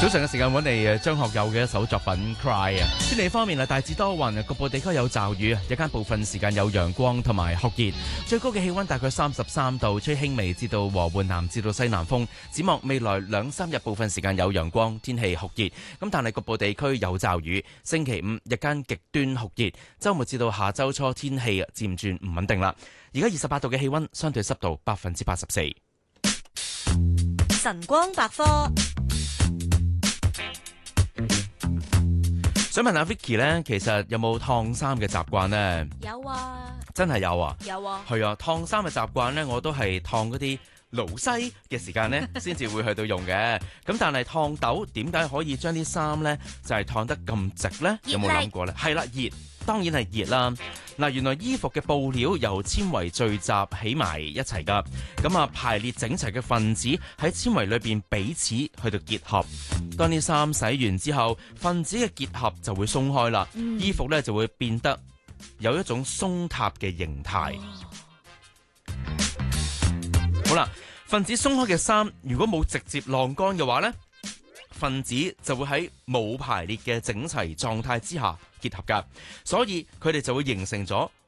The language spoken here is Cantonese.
早上嘅時間揾嚟張學友嘅一首作品《Cry》啊。天氣方面啊，大致多雲，局部地區有驟雨，日間部分時間有陽光同埋酷熱，最高嘅氣溫大概33度，吹輕微至到和緩南至到西南風。展望未來2-3日部分時間有陽光，天氣酷熱，咁但係局部地區有驟雨。星期五日間極端酷熱，週末至到下週初天氣漸轉唔穩定啦。而家28度嘅氣溫，相對濕度84%。 晨光百科。 想問下 Vicky 咧，其實有冇燙衫嘅習慣呢？ 有啊， 真係有啊， 有啊， 係啊，燙衫嘅習慣呢，我都係燙嗰啲勞西嘅時間呢先至會去到用嘅。咁但係燙斗點解可以將啲衫呢就係燙得咁直呢？有冇諗過呢？係啦，熱，當然係熱啦。嗱，原來衣服嘅布料由纖維聚集起埋一齊㗎，咁啊排列整齊嘅分子喺纖維裏邊彼此去到結合。當啲衫洗完之後，分子嘅結合就會鬆開啦，衣服咧就會變得有一種鬆塌嘅形態。好啦，分子鬆開嘅衫，如果冇直接晾乾嘅話呢，分子就會喺冇排列嘅整齊狀態之下結合噶，所以佢哋就會形成咗